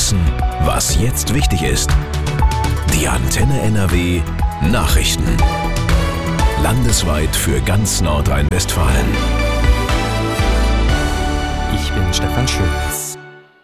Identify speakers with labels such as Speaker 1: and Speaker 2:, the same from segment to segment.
Speaker 1: wissen, was jetzt wichtig ist. Die Antenne NRW Nachrichten. Landesweit für ganz Nordrhein-Westfalen.
Speaker 2: Ich bin Stefan Schulz.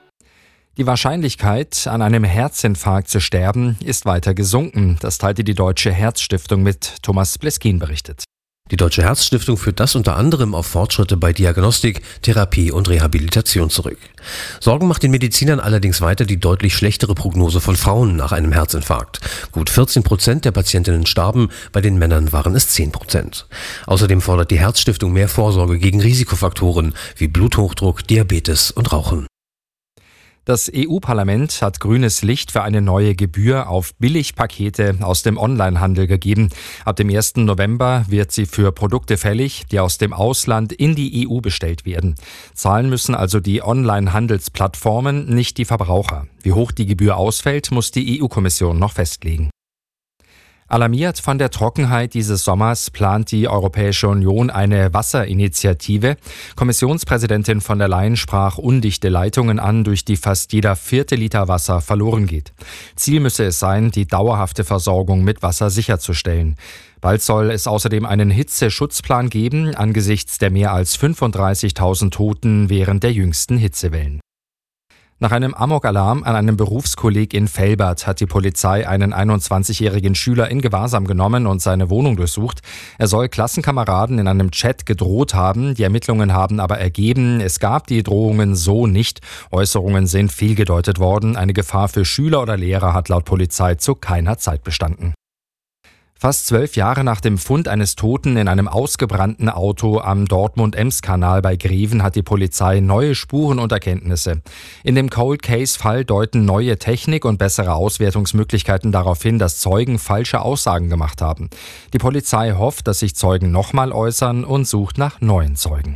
Speaker 2: Die Wahrscheinlichkeit, an einem Herzinfarkt zu sterben, ist weiter gesunken. Das teilte die Deutsche Herzstiftung mit. Thomas Bleskin berichtet.
Speaker 3: Die Deutsche Herzstiftung führt das unter anderem auf Fortschritte bei Diagnostik, Therapie und Rehabilitation zurück. Sorgen macht den Medizinern allerdings weiter die deutlich schlechtere Prognose von Frauen nach einem Herzinfarkt. Gut 14% der Patientinnen starben, bei den Männern waren es 10%. Außerdem fordert die Herzstiftung mehr Vorsorge gegen Risikofaktoren wie Bluthochdruck, Diabetes und Rauchen.
Speaker 2: Das EU-Parlament hat grünes Licht für eine neue Gebühr auf Billigpakete aus dem Onlinehandel gegeben. Ab dem 1. November wird sie für Produkte fällig, die aus dem Ausland in die EU bestellt werden. Zahlen müssen also die Online-Handelsplattformen, nicht die Verbraucher. Wie hoch die Gebühr ausfällt, muss die EU-Kommission noch festlegen. Alarmiert von der Trockenheit dieses Sommers plant die Europäische Union eine Wasserinitiative. Kommissionspräsidentin von der Leyen sprach undichte Leitungen an, durch die fast jeder 4. Liter Wasser verloren geht. Ziel müsse es sein, die dauerhafte Versorgung mit Wasser sicherzustellen. Bald soll es außerdem einen Hitzeschutzplan geben, angesichts der mehr als 35.000 Toten während der jüngsten Hitzewellen. Nach einem Amokalarm an einem Berufskolleg in Velbert hat die Polizei einen 21-jährigen Schüler in Gewahrsam genommen und seine Wohnung durchsucht. Er soll Klassenkameraden in einem Chat gedroht haben. Die Ermittlungen haben aber ergeben, es gab die Drohungen so nicht. Äußerungen sind fehlgedeutet worden. Eine Gefahr für Schüler oder Lehrer hat laut Polizei zu keiner Zeit bestanden. Fast 12 Jahre nach dem Fund eines Toten in einem ausgebrannten Auto am Dortmund-Ems-Kanal bei Greven hat die Polizei neue Spuren und Erkenntnisse. In dem Cold-Case-Fall deuten neue Technik und bessere Auswertungsmöglichkeiten darauf hin, dass Zeugen falsche Aussagen gemacht haben. Die Polizei hofft, dass sich Zeugen nochmal äußern und sucht nach neuen Zeugen.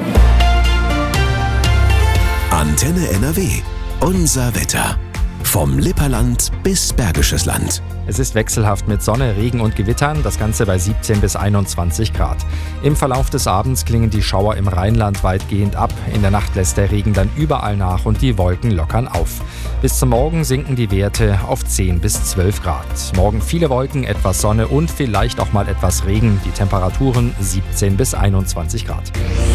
Speaker 1: Antenne NRW. Unser Wetter. Vom Lipperland bis Bergisches Land.
Speaker 2: Es ist wechselhaft mit Sonne, Regen und Gewittern, das Ganze bei 17 bis 21 Grad. Im Verlauf des Abends klingen die Schauer im Rheinland weitgehend ab. In der Nacht lässt der Regen dann überall nach und die Wolken lockern auf. Bis zum Morgen sinken die Werte auf 10 bis 12 Grad. Morgen viele Wolken, etwas Sonne und vielleicht auch mal etwas Regen. Die Temperaturen 17 bis 21 Grad.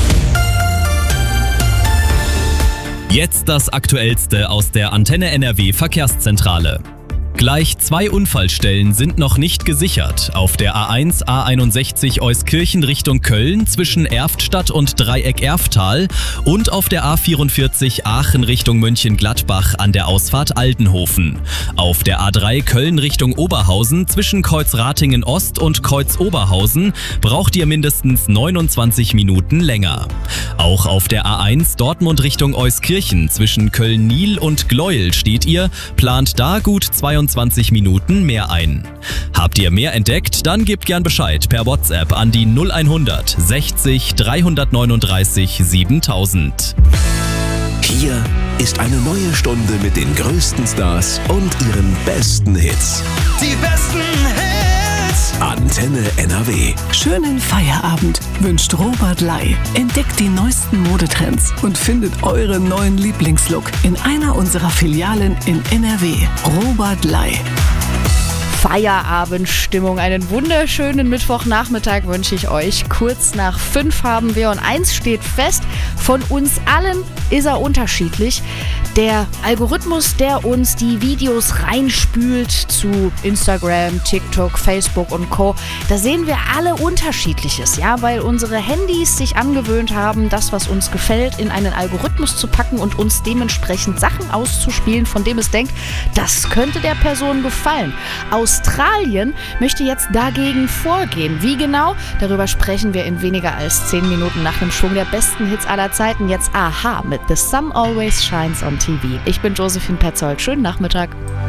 Speaker 4: Jetzt das Aktuellste aus der Antenne NRW Verkehrszentrale. Gleich 2 Unfallstellen sind noch nicht gesichert. Auf der A1 A61 Euskirchen Richtung Köln zwischen Erftstadt und Dreieck Erftal und auf der A44 Aachen Richtung Mönchengladbach an der Ausfahrt Aldenhofen. Auf der A3 Köln Richtung Oberhausen zwischen Kreuz Ratingen Ost und Kreuz Oberhausen braucht ihr mindestens 29 Minuten länger. Auch auf der A1 Dortmund Richtung Euskirchen zwischen Köln-Niel und Gleuel steht ihr, plant da gut 22 Minuten mehr ein. Habt ihr mehr entdeckt? Dann gebt gern Bescheid per WhatsApp an die 0100 60 339 7000.
Speaker 1: Hier ist eine neue Stunde mit den größten Stars und ihren besten Hits.
Speaker 5: Die besten Hits!
Speaker 1: Antenne NRW.
Speaker 6: Schönen Feierabend wünscht Robert Ley. Entdeckt die neuesten Modetrends und findet euren neuen Lieblingslook in einer unserer Filialen in NRW. Robert Ley.
Speaker 7: Feierabendstimmung. Einen wunderschönen Mittwochnachmittag wünsche ich euch. Kurz nach 5 haben wir und eins steht fest, von uns allen ist er unterschiedlich. Der Algorithmus, der uns die Videos reinspült zu Instagram, TikTok, Facebook und Co., da sehen wir alle Unterschiedliches, ja, weil unsere Handys sich angewöhnt haben, das, was uns gefällt, in einen Algorithmus zu packen und uns dementsprechend Sachen auszuspielen, von dem es denkt, das könnte der Person gefallen. Australien möchte jetzt dagegen vorgehen. Wie genau? Darüber sprechen wir in weniger als 10 Minuten nach einem Schwung der besten Hits aller Zeiten. Jetzt Aha mit The Sun Always Shines on TV. Ich bin Josephine Petzold. Schönen Nachmittag.